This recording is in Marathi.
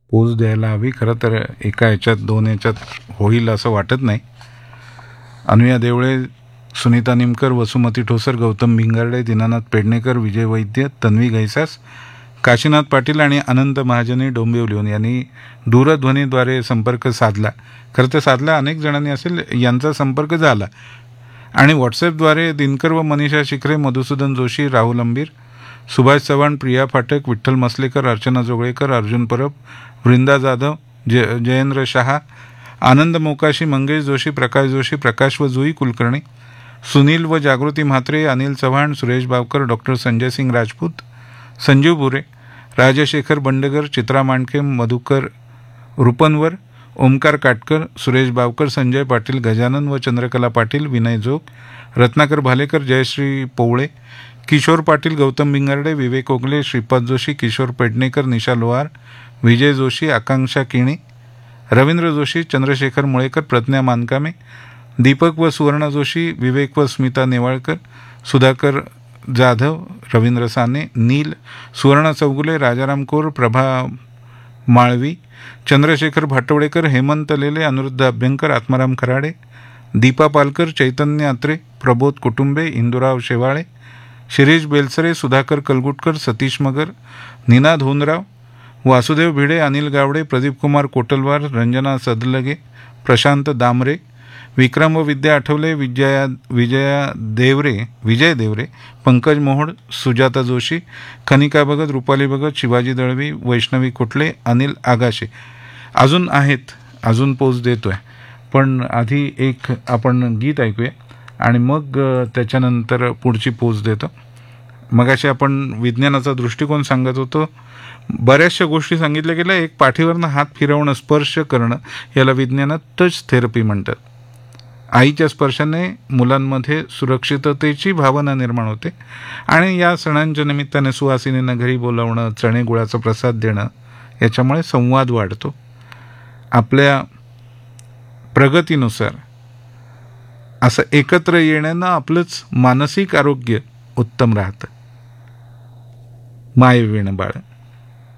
पोच द्यायला हवी. खरं तर एका ह्याच्यात दोन ह्याच्यात होईल असं वाटत नाही. अनुया देवळे, सुनीता निमकर, वसुमती ठोसर, गौतम भिंगारडे, दीनानाथ पेडणेकर, विजय वैद्य, तन्वी घैसास, काशीनाथ पाटील आणि अनंत महाजनी डोंबिवलीहून यांनी दूरध्वनीद्वारे संपर्क साधला. खरं तर साधला अनेक जणांनी असेल, यांचा संपर्क झाला. आणि व्हॉट्सॲपद्वारे दिनकर व मनीषा शिखरे, मधुसूदन जोशी, राहुल अंबीर, सुभाष चव्हाण, प्रिया फाटक, विठ्ठल मसलेकर, अर्चना जोगळेकर, अर्जुन परब, वृंदा जाधव, जयेंद्र शहा, आनंद मोकाशी, मंगेश जोशी, प्रकाश जोशी, प्रकाश व जुई कुलकर्णी, सुनील व जागृती म्हात्रे, अनिल चव्हाण, सुरेश बावकर, डॉक्टर संजय सिंग राजपूत, संजीव बुरे, राजशेखर बंडगर, चित्रा मांडके, मधुकर रुपनवर, ओमकार काटकर, सुरेश बावकर, संजय पाटील, गजानन व चंद्रकला पाटील, विनय जोग, रत्नाकर भालेकर, जयश्री पोवळे, किशोर पाटील, गौतम भिंगारडे, विवेक ओगले, श्रीपाद जोशी, किशोर पेडणेकर, निशा लोहार, विजय जोशी, आकांक्षा किणी, रवींद्र जोशी, चंद्रशेखर मुळेकर, प्रज्ञा मानकामे, दीपक व सुवर्णा जोशी, विवेक व स्मिता नेवाळकर, सुधाकर जाधव, रवींद्र साने, नील, सुवर्णा चौगुले, राजाराम कोर, प्रभा माळवी, चंद्रशेखर भाटवडेकर, हेमंत लेले, अनुरुद्ध अभ्यंकर, आत्माराम खराडे, दीपा पालकर, चैतन्य आत्रे, प्रबोध कुटुंबे, इंदुराव शेवाळे, शिरीष बेलसरे, सुधाकर कलगुटकर, सतीश मगर, निनाद होनराव, वासुदेव भिडे, अनिल गावडे, प्रदीप कुमार कोटलवार, रंजना सदलगे, प्रशांत दामरे, विक्रम व विद्या आठवले, विजय देवरे, पंकज मोहोड, सुजाता जोशी, कनिका भगत, रुपाली भगत, शिवाजी दळवी, वैष्णवी कुटले, अनिल आगाशे. अजून आहेत, अजून पोच देतोय. पण आधी एक आपण गीत ऐकूया आणि मग त्याच्यानंतर पुढची पोच देतो. मगाशी आपण विज्ञानाचा दृष्टिकोन सांगत होतो. बऱ्याचशा गोष्टी सांगितल्या गेल्या. एक पाठीवरनं हात फिरवणं, स्पर्श करणं, याला विज्ञानात टच थेरपी म्हणतात. आईच्या स्पर्शाने मुलांमध्ये सुरक्षिततेची भावना निर्माण होते आणि या सणांच्या निमित्ताने सुवासिनींना घरी बोलावणं, चणे गुळाचा प्रसाद देणं, याच्यामुळे संवाद वाढतो. आपल्या प्रगतीनुसार असं एकत्र येण्यानं आपलंच मानसिक आरोग्य उत्तम राहतं. मायवीण बाळ.